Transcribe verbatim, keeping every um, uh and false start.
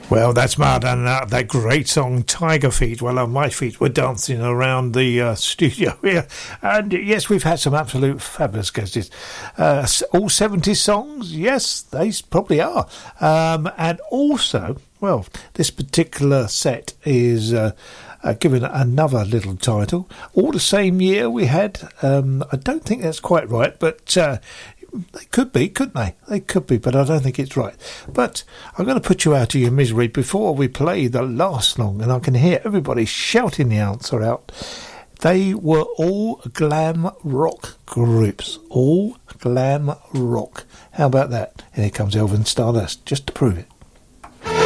Well, that's mad, and uh, that great song Tiger Feet. Well, uh, my feet were dancing around the uh, studio here, and uh, yes, we've had some absolute fabulous guests. Uh, all seventies songs, yes, they probably are, um, and also, well, this particular set is uh, uh, given another little title. All the same year we had, um, I don't think that's quite right, but uh, they could be, couldn't they? They could be, but I don't think it's right. But I'm going to put you out of your misery before we play the last song, and I can hear everybody shouting the answer out. They were all glam rock groups. All glam rock. How about that? And here comes Elvin Stardust, just to prove it.